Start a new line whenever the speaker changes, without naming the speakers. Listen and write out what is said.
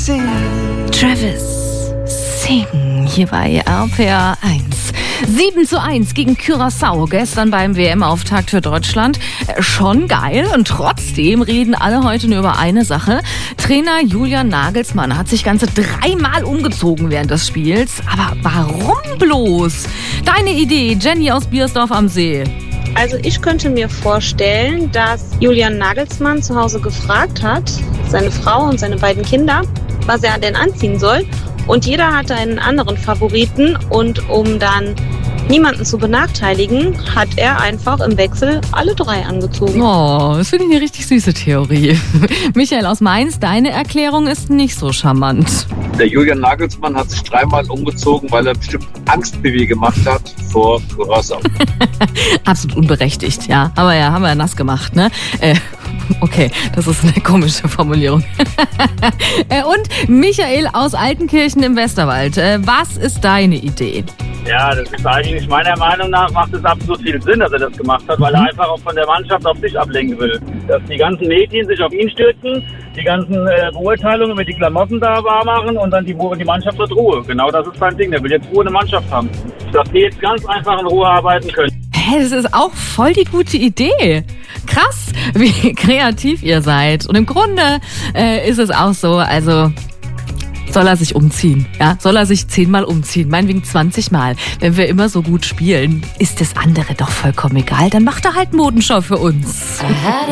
sing.
Travis Sing hier bei RPR 1. 7:1 gegen Curaçao gestern beim WM-Auftakt für Deutschland. Schon geil und trotzdem reden alle heute nur über eine Sache. Trainer Julian Nagelsmann hat sich ganze 3-mal umgezogen während des Spiels. Aber warum bloß? Deine Idee, Jenny aus Biersdorf am See.
Also ich könnte mir vorstellen, dass Julian Nagelsmann zu Hause gefragt hat, seine Frau und seine beiden Kinder, was er denn anziehen soll. Und jeder hatte einen anderen Favoriten und um dann niemanden zu benachteiligen, hat er einfach im Wechsel alle 3 angezogen.
Oh, das finde ich eine richtig süße Theorie. Michael aus Mainz, deine Erklärung ist nicht so charmant.
Der Julian Nagelsmann hat sich 3-mal umgezogen, weil er bestimmt Angst-Pipi gemacht hat vor Curaçao.
Absolut unberechtigt, ja. Aber ja, haben wir ja nass gemacht, ne? Okay, das ist eine komische Formulierung. Und Michael aus Altenkirchen im Westerwald. Was ist deine Idee?
Ja, das ist eigentlich meiner Meinung nach macht es absolut viel Sinn, dass er das gemacht hat, weil er einfach auch von der Mannschaft auf sich ablenken will. Dass die ganzen Medien sich auf ihn stürzen, die ganzen Beurteilungen mit den Klamotten da wahr machen und dann die Mannschaft hat Ruhe. Genau das ist sein Ding. Er will jetzt Ruhe in der Mannschaft haben. Dass die jetzt ganz einfach in Ruhe arbeiten können.
Das ist auch voll die gute Idee. Krass, wie kreativ ihr seid. Und im Grunde ist es auch so, also soll er sich umziehen, ja? Soll er sich 10-mal umziehen, meinetwegen 20-mal. Wenn wir immer so gut spielen, ist das andere doch vollkommen egal. Dann macht er halt Modenschau für uns.